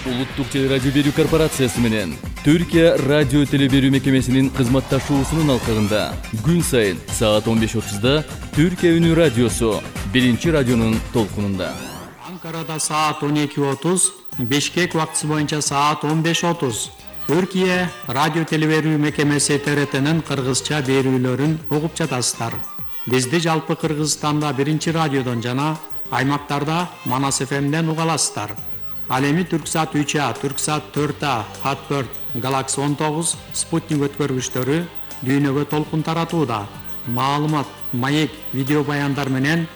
Улуттук телерадио берүү корпорациясы менен Түркия радио телеберүү мекемесинин кызматташуусунун алкагында күн сайын саат 15:30 Түркия үнү радиосу биринчи радионун толкунунда. Анкарада саат 12:30, Бишкек убактысы боюнча саат 15:30. Түркия радио телеберүү мекемеси ТРТнын кыргызча берүүлөрүн угуп жатасыздар. Бизди жалпы Кыргызстанда биринчи радиодон жана аймактарда Манас ФМден уга аласыздар. Ал эми Түрксат 3А, Түрксат 4А, Хат4, Галакси 19, Спутник өткөргүчтөрү дүйнөгө толкун таратууда. Маалымат, маек, видео баяндар менен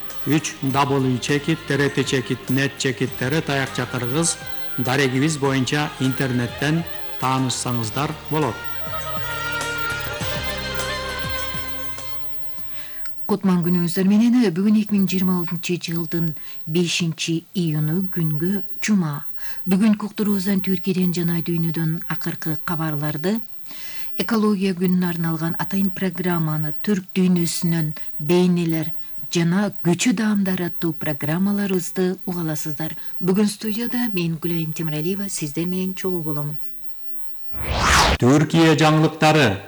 3w.trt.net таякча кыргыз дарегибиз боюнча интернеттен таанышсаңыздар болот. Кутман күнүңүздөр менен бүгүн 2026 жылдын 5-июнү күнгө жума. Бүгүнкү уктуруубуздан Түркияден жана дүйнөдөн акыркы кабарларды, экология күнүнө арналган атайын программаны, түрк дүйнөсүнөн бейнелер жана көчү даамдары аттуу программаларыбызды угаласыздар. Бүгүн студияда мен Гүлайым Темиралиева сиздер менен чогуу боломун. Түркия жаңылыктары.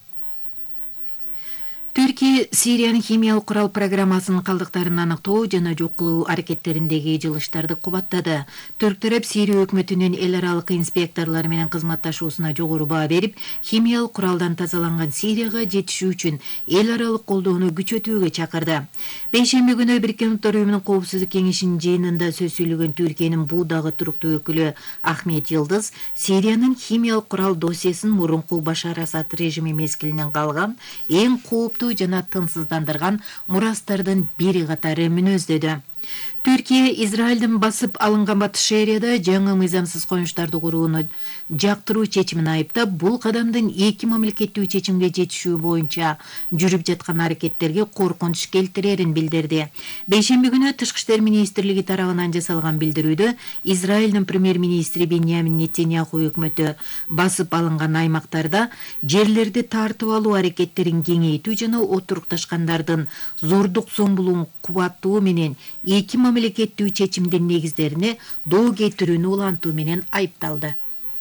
Түркия Сириянын химиялык курал программасынын калдыктарын аныктоо жана жок кылуу аракеттериндеги жылыштарды кубаттады. Түрк тарап Сирия өкмөтүнүн эл аралык инспекторлор менен кызматташуусуна жогору баа берип, химиялык куралдан тазаланган Сирияга жетишүү үчүн эл аралык колдоону күчөтүүгө чакырды. Бейшемби күнү Бириккен Улуттар Уюмунун Коопсуздук кеңешинин жыйынында сөз сүйлөгөн Түркиянын бул дагы туруктуу өкүлү Ахмет Йылдыз Сириянын химиялык курал досиясын мурунку Башар Асад режими мезгилинен калган эң кооптуу жана тынсыздандырган мурастардын бири катары мүнөздөдү. Түркия Израилдин басып алынган Батыш Шаарияда жаңы мыйзамсыз коюнуштарды курууну жактыруу чечимин айыптап, бул кадамдын эки мамлекеттүү чечимге жетишүү боюнча жүрүп жаткан аракеттерге коркунуч келтирерин билдирди. Бейшемби күнү Тышкы иштер министрлиги тарабынан жасалган билдирүүдө Израилдин премьер-министри Беньямин Нетаньяху өкмөтү басып алынган аймактарда жерлерди тартып алуу аракеттерин кеңейтүү жана отурукташкандардын зордук зомбулугун кубаттоо менен эки мамлекеттүү чечимдин негиздерине доо кетирүүнү улантуу менен айыпталды.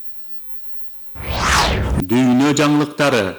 Дүйнө жаңылыктары.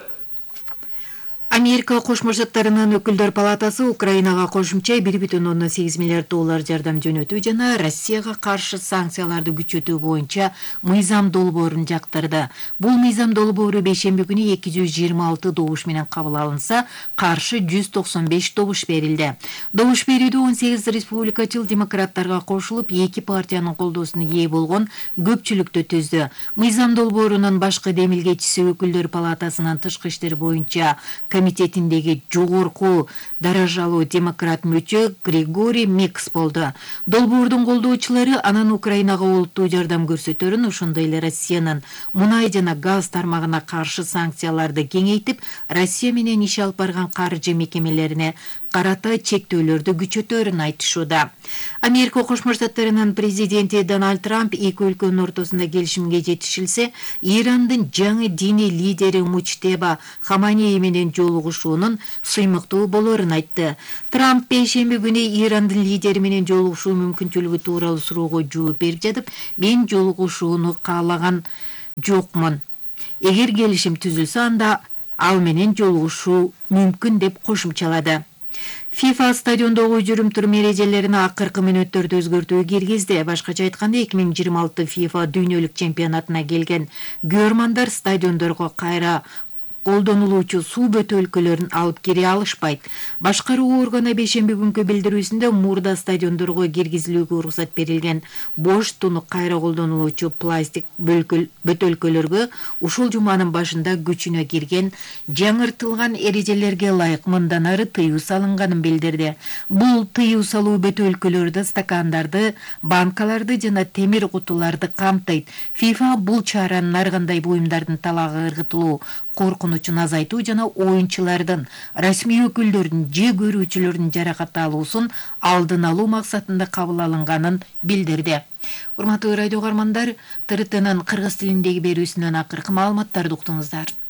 Америка Кошмо Штаттарынын өкүлдөр палатасы Украинага кошумча $1,8 миллиард жардам жөнөтүү жана Россияга каршы санкцияларды күчөтүү боюнча мыйзам долбоорун жактырды. Бул мыйзам долбоору бейшемби күнү 226 добуш менен кабыл алынса, каршы 195 добуш берилди. Добуш берүүдө 18 республикачыл демократтарга кошулуп, эки партиянын колдоосуна ээ болгон көпчүлүктү түздү. Мыйзам долбоорунун башкы демилгечиси өкүлдөр палатасынын тышкы иштер боюнча комитетиндеги жогорку даражалуу демократ мүчө Григорий Микс болду. Долбоордун колдоочулары анан Украинага олуттуу жардам көрсөтөрүн, ошондой эле Россиянын мунай жана газ тармагына каршы санкцияларды кеңейтип, Россия менен иш алып барган каржы мекемелерине карата чектөөлөрдү күчөтөрүн айтышууда. Америка Кошмо Штаттарынын президенти Дональд Трамп эки өлкөнүн ортосунда келишимге жетишилсе, Ирандын жаңы диний лидери Мучтеба Хаманеи менен жолугушуунун сыймыктуу болорун айтты. Трамп бейшемби күнү Ирандын лидери менен жолугушуу мүмкүнчүлүгү тууралуу суроого жооп берип жатып, мен жолугушууну каалаган жокмун. Эгер келишим түзүлсө, анда ал менен жолугушуу мүмкүн деп кошумчалады. FIFA стадиондогу жүрүм-турум эрежелерине акыркы мүнөттөрдө өзгөртүү киргизди. Башкача айтканда 2026 FIFA дүйнөлүк чемпионатына келген көрмандар стадиондорго кайра колдонулуучу суу бөтөлкөлөрүн алып кире алышпайт. Башкаруу органы бейшемби күнкү билдирүүсүндө мурда стадиондорго киргизилүүгө уруксат берилген бош тунук кайра колдонулуучу пластик бөтөлкөлөргө ушул жуманын башында күчүнө кирген жаңыртылган эрежелерге ылайык мындан ары тыюу салынганын билдирди. Бул тыюу салуу бөтөлкөлөрдө стакандарды, банкаларды жана темир кутуларды камтыйт. FIFA бул чаранын ар кандай буюмдардын талагы ыргытылуу, коркунучун азайтуу жана оюнчулардын, расмий өкүлдөрдүн же көрүүчүлөрдүн жаракат алуусун алдын алуу максатында кабыл алынганын билдирди. Урматтуу радио угармандар, ТРТнын кыргыз тилиндеги берүүсүнөн акыркы маалыматтарды уктуңуздар.